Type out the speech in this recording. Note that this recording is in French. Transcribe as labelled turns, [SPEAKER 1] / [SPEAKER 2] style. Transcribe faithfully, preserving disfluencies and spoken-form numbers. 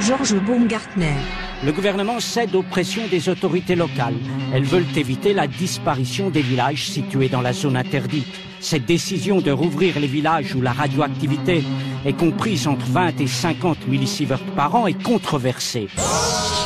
[SPEAKER 1] Georges Baumgartner.
[SPEAKER 2] Le gouvernement cède aux pressions des autorités locales. Elles veulent éviter la disparition des villages situés dans la zone interdite. Cette décision de rouvrir les villages où la radioactivité est comprise entre vingt et cinquante millisieverts par an est controversée.